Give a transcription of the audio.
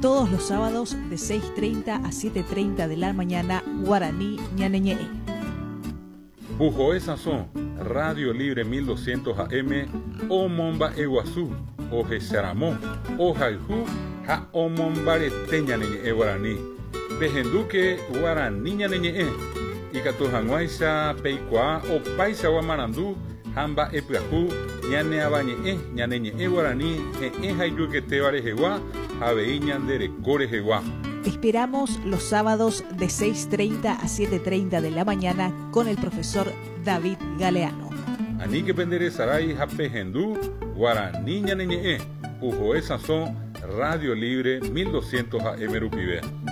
todos los sábados de 6:30 a 7:30 de la mañana, guaraní ñaneñe. Pujoe Sazón, Radio Libre 1200 AM, o Momba Eguazú, o Jesaramó, o Jaijú, ha o Mombarete ñaneñe guaraní. Bejenduque guaraní ñaneñe. Y Catujanguaisa, Peicua, o Paisa Guamarandú, Hamba Epiajú, ñane abañe, ñaneñe guaraní, jayuquete varejeguá, javeí ñandere corejeguá. Te esperamos los sábados de 6:30 a 7:30 de la mañana con el profesor David Galeano. Aní que pendere saray japegendú, guaraní ñaneñe, Pujoe Sazón, Radio Libre 1200 AM Rupibé.